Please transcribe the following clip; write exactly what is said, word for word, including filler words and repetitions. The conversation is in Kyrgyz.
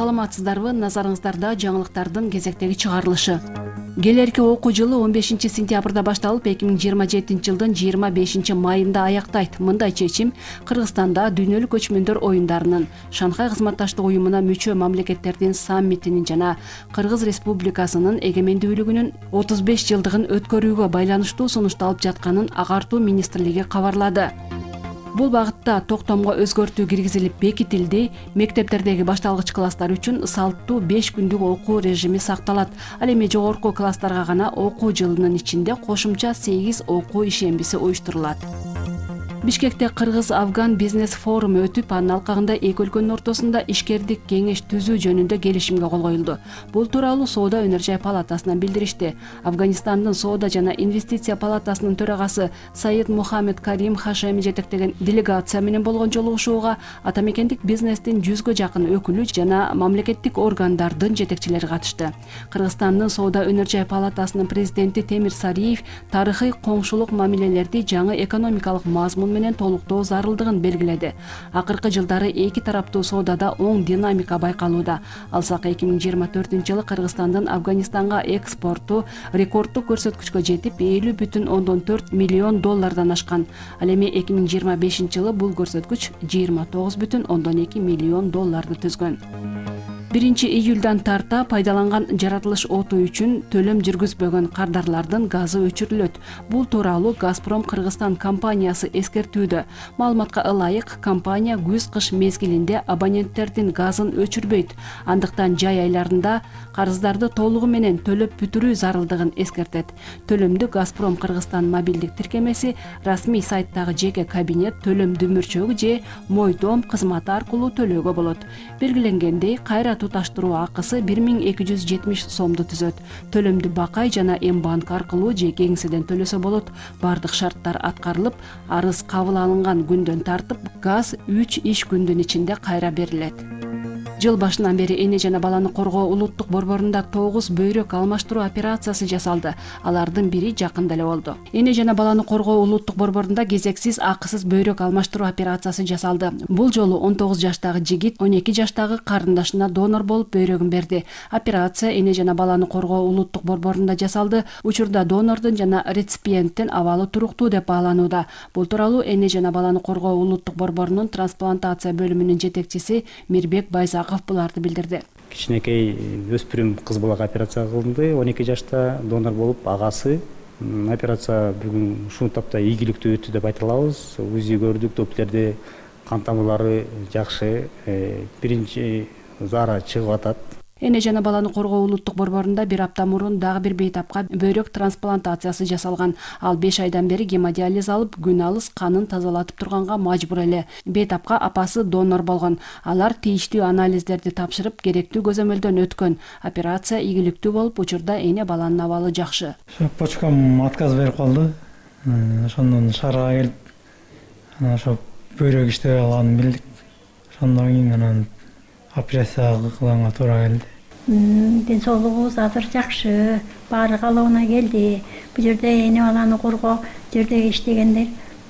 саламатсыздарбы? Назарыңыздарда жаңылыктардын кезектеги чыгарылышы. Келерки окуу жылы он бешинчи сентябрда башталып, эки миң жыйырма жетинчи жылдын жыйырма бешинчи майында аяктайт. Мындай чечим Кыргызстанда дүйнөлүк көчмөндөр оюндарынын, Шанхай кызматташтык уюмуна мүчө мамлекеттердин саммитинин жана Кыргыз Республикасынын эгемендүүлүгүнүн отуз беш жылдыгын өткөрүүгө байланыштуу сунушталып жатканын Агартуу министрлиги кабарлады. Бул багытта токтомго өзгөртүү киргизилип бекитилди. Мектептердеги башталгыч класстар үчүн салттуу беш күндүк окуу режими сакталат. Ал эми жогорку класстарга гана окуу жылынын ичинде кошумча сегиз окуу ишембиси уюштурулат. Бишкекте Кыргыз-Афган бизнес форуму өтүп, анын алкагында эки өлкөнүн ортосунда ишкердик кеңеш түзүү жөнүндө келишимге кол коюлду. Бул тууралуу Соода өнөр жай палатасынан билдиришти. Афганистандын Соода жана инвестиция палатасынын төрагасы Саид Мухаммед Карим Хашеми жетектеген делегация менен болгон жолугушууга ата мекендик бизнестин жүзгө жакын өкүлү жана мамлекеттик органдардын жетекчилери катышты. Кыргызстандын Соода өнөр жай палатасынын президенти Темир Сариев тарыхый коңшулук мамилелерди жаңы экономикалык мазмун менен толуктоо зарылдыгын белгиледи. Акыркы жылдары эки тараптуу соодада оң динамика байкалууда. Алсак эки миң жыйырма төртүнчү жылы Кыргызстандын Афганистанга экспорту рекорддук көрсөткүчкө жетип, элүү бүтүн ондон төрт миллион доллардан ашкан. Ал эми эки миң жыйырма бешинчи жылы бул көрсөткүч жыйырма тогуз бүтүн ондон эки миллион долларды түзгөн. биринчи июлдан тарта пайдаланган жаратылыш оту үчүн төлөм жүргүзбөгөн кардарлардын газы өчүрүлөт. Бул тууралуу Газпром Кыргызстан компаниясы эскертүүдө. Маалыматка ылайык, компания күз-кыш мезгилинде абоненттердин газын өчүрбөйт. Андыктан жай айларында карыздарды толугу менен төлөп бүтүрүү зарылдыгын эскертет. Төлөмдү Газпром Кыргызстан мобилдик тиркемеси, расмий сайттагы жеке кабинет төлөм дүмүрчөгү же Мой-дом кызматы аркылуу төлөөгө болот. Белгиленгендей, кайра туташтыруу акысы бир миң эки жүз жетимиш сомду түзөт. Төлөмдү Бакай жана М-банк аркылуу же кеңседен төлөсө болот. Бардык шарттар аткарылып, арыз кабыл алынган күндөн тартып, газ үч иш күндүн ичинде кайра берилет. Жыл башынан бери эне жана баланы коргоо улуттук борборунда тогуз бөйрөк алмаштыруу операциясы жасалды. Алардын бири жакында эле болду. Эне жана баланы коргоо улуттук борборунда кезексиз акысыз бөйрөк алмаштыруу операциясы жасалды. Бул жолу он тогуз жаштагы жигит он эки жаштагы карындашына донор болуп бөйрөгүн берди. Операция эне жана баланы коргоо улуттук борборунда жасалды. Учурда донордун жана реципиенттин абалы туруктуу деп бааланууда. Бул тууралуу эне жана баланы коргоо улуттук борборунун трансплантация бөлүмүнүн жетекчиси Мирбек Байзаков буларды билдирди. Кичинекей өспүрүм кыз балага операция кылынды. он эки жашта донор болуп, агасы. Операция бүгүн ушул тапта ийгиликтүү өттү деп айта алабыз. УЗИ көрдүк, Доплерде кан тамырлары жакшы. Биринчи зара чыгып атат. Эне жана баланы коргоо улуттук борборунда бир апта мурун дагы бир бейтапка бөйрөк трансплантациясы жасалган. Ал беш айдан бери гемодиализ алып, күн алыс канын тазалатып турганга мажбур эле. Бейтапка апасы донор болгон. Алар тийиштүү анализдерди тапшырып, керектүү көзөмөлдөн өткөн. Операция ийгиликтүү болуп, учурда эне баланын абалы жакшы. Почкам отказ берип калды. Ошондон шаарга келип, ошо бөйрөк иштеп алганын билдик. Ошондон кийин анан операция кылганга туура келди. Ден соолугубуз азыр жакшы, баары калыбына келди. Бул жерде эне баланы коргоо, жердеги иштегендер